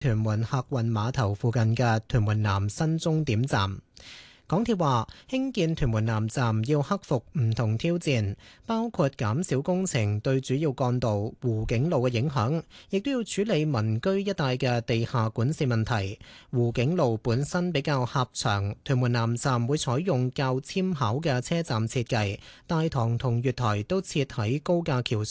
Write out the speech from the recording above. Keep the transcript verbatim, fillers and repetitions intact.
屯門客運碼頭附近嘅屯門南新終點站。港鐵話興建屯門南站要克服唔同挑戰，包括減少工程對主要幹道湖景路嘅影響，亦都要處理民居一帶嘅地下管線問題。湖景路本身比較狹長，屯門南站會採用較纖巧嘅車站設計，大堂同月台都設喺高架橋